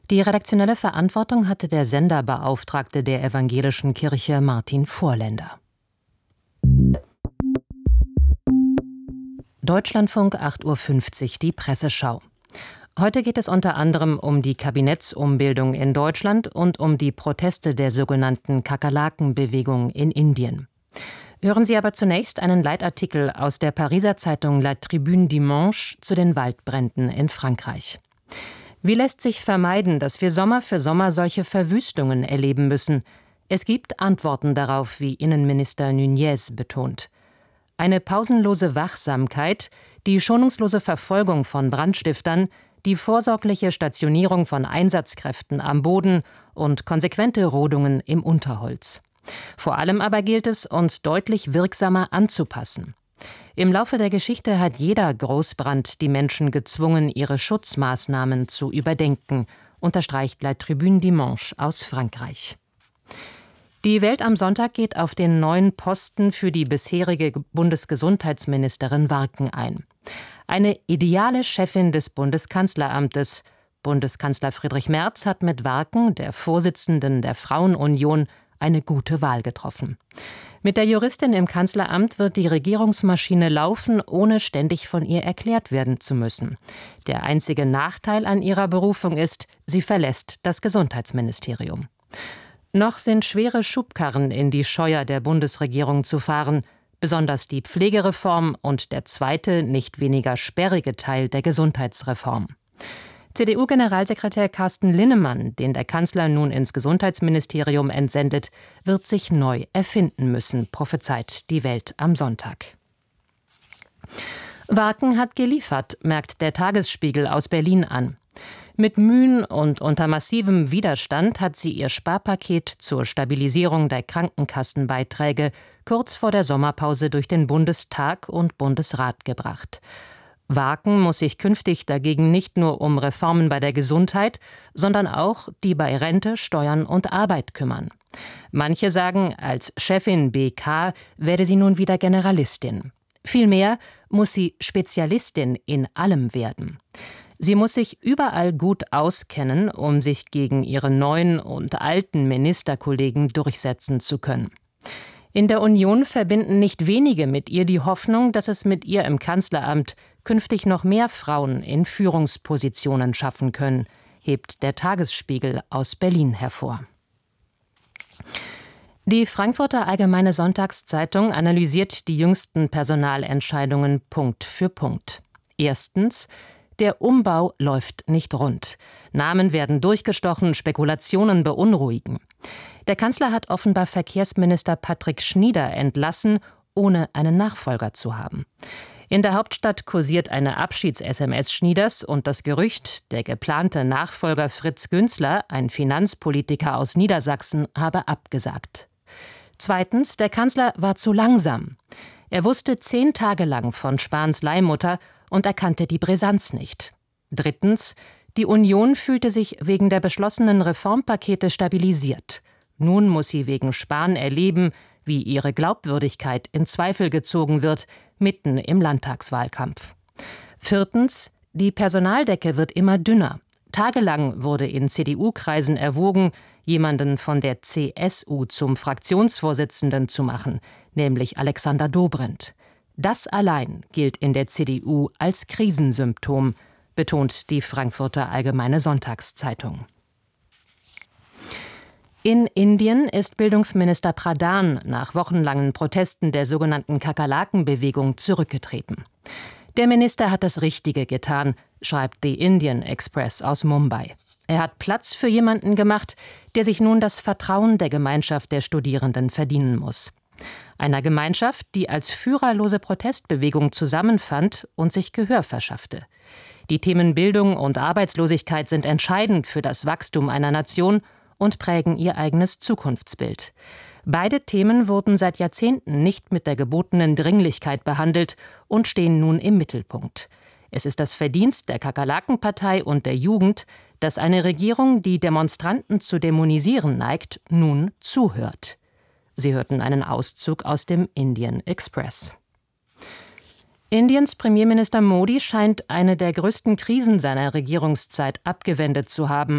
Die redaktionelle Verantwortung hatte der Senderbeauftragte der Evangelischen Kirche Martin Vorländer. Deutschlandfunk 8:50 Uhr, die Presseschau. Heute geht es unter anderem um die Kabinettsumbildung in Deutschland und um die Proteste der sogenannten Kakerlaken-Bewegung in Indien. Hören Sie aber zunächst einen Leitartikel aus der Pariser Zeitung La Tribune Dimanche zu den Waldbränden in Frankreich. Wie lässt sich vermeiden, dass wir Sommer für Sommer solche Verwüstungen erleben müssen? Es gibt Antworten darauf, wie Innenminister Nunez betont. Eine pausenlose Wachsamkeit, die schonungslose Verfolgung von Brandstiftern, die vorsorgliche Stationierung von Einsatzkräften am Boden und konsequente Rodungen im Unterholz. Vor allem aber gilt es, uns deutlich wirksamer anzupassen. Im Laufe der Geschichte hat jeder Großbrand die Menschen gezwungen, ihre Schutzmaßnahmen zu überdenken, unterstreicht La Tribune Dimanche aus Frankreich. Die Welt am Sonntag geht auf den neuen Posten für die bisherige Bundesgesundheitsministerin Warken ein. Eine ideale Chefin des Bundeskanzleramtes. Bundeskanzler Friedrich Merz hat mit Warken, der Vorsitzenden der Frauenunion, eine gute Wahl getroffen. Mit der Juristin im Kanzleramt wird die Regierungsmaschine laufen, ohne ständig von ihr erklärt werden zu müssen. Der einzige Nachteil an ihrer Berufung ist, sie verlässt das Gesundheitsministerium. Noch sind schwere Schubkarren in die Scheuer der Bundesregierung zu fahren, besonders die Pflegereform und der zweite, nicht weniger sperrige Teil der Gesundheitsreform. CDU-Generalsekretär Carsten Linnemann, den der Kanzler nun ins Gesundheitsministerium entsendet, wird sich neu erfinden müssen, prophezeit die Welt am Sonntag. Warken hat geliefert, merkt der Tagesspiegel aus Berlin an. Mit Mühen und unter massivem Widerstand hat sie ihr Sparpaket zur Stabilisierung der Krankenkassenbeiträge kurz vor der Sommerpause durch den Bundestag und Bundesrat gebracht. Warken muss sich künftig dagegen nicht nur um Reformen bei der Gesundheit, sondern auch die bei Rente, Steuern und Arbeit kümmern. Manche sagen, als Chefin BK werde sie nun wieder Generalistin. Vielmehr muss sie Spezialistin in allem werden. Sie muss sich überall gut auskennen, um sich gegen ihre neuen und alten Ministerkollegen durchsetzen zu können. In der Union verbinden nicht wenige mit ihr die Hoffnung, dass es mit ihr im Kanzleramt künftig noch mehr Frauen in Führungspositionen schaffen können, hebt der Tagesspiegel aus Berlin hervor. Die Frankfurter Allgemeine Sonntagszeitung analysiert die jüngsten Personalentscheidungen Punkt für Punkt. Erstens: Der Umbau läuft nicht rund. Namen werden durchgestochen, Spekulationen beunruhigen. Der Kanzler hat offenbar Verkehrsminister Patrick Schnieder entlassen, ohne einen Nachfolger zu haben. In der Hauptstadt kursiert eine Abschieds-SMS Schnieders und das Gerücht, der geplante Nachfolger Fritz Günzler, ein Finanzpolitiker aus Niedersachsen, habe abgesagt. Zweitens, der Kanzler war zu langsam. Er wusste 10 Tage lang von Spahns Leihmutter und erkannte die Brisanz nicht. Drittens, die Union fühlte sich wegen der beschlossenen Reformpakete stabilisiert. Nun muss sie wegen Spahn erleben, wie ihre Glaubwürdigkeit in Zweifel gezogen wird, mitten im Landtagswahlkampf. Viertens, die Personaldecke wird immer dünner. Tagelang wurde in CDU-Kreisen erwogen, jemanden von der CSU zum Fraktionsvorsitzenden zu machen, nämlich Alexander Dobrindt. Das allein gilt in der CDU als Krisensymptom, betont die Frankfurter Allgemeine Sonntagszeitung. In Indien ist Bildungsminister Pradhan nach wochenlangen Protesten der sogenannten Kakerlaken-Bewegung zurückgetreten. Der Minister hat das Richtige getan, schreibt The Indian Express aus Mumbai. Er hat Platz für jemanden gemacht, der sich nun das Vertrauen der Gemeinschaft der Studierenden verdienen muss. Einer Gemeinschaft, die als führerlose Protestbewegung zusammenfand und sich Gehör verschaffte. Die Themen Bildung und Arbeitslosigkeit sind entscheidend für das Wachstum einer Nation und prägen ihr eigenes Zukunftsbild. Beide Themen wurden seit Jahrzehnten nicht mit der gebotenen Dringlichkeit behandelt und stehen nun im Mittelpunkt. Es ist das Verdienst der Kakerlakenpartei und der Jugend, dass eine Regierung, die Demonstranten zu dämonisieren neigt, nun zuhört. Sie hörten einen Auszug aus dem Indian Express. Indiens Premierminister Modi scheint eine der größten Krisen seiner Regierungszeit abgewendet zu haben.